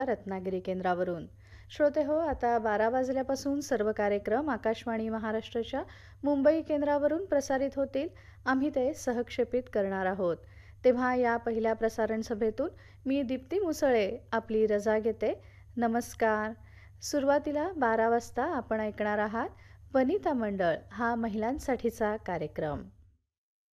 रत्नागिरी केंद्रावरून. श्रोते हो, आता 12 वाजल्यापासून सर्व कार्यक्रम आकाशवाणी महाराष्ट्राच्या मुंबई केंद्रावरून प्रसारित होतील. आम्ही ते सहक्षेपित करणार आहोत. तेव्हा या पहिल्या प्रसारण सभेतून मी दीप्ती मुसळे आपली रजा घेते. नमस्कार. सुरुवातीला 12 वाजता आपण ऐकणार आहात वनिता मंडळ हा महिलांसाठीचा कार्यक्रम.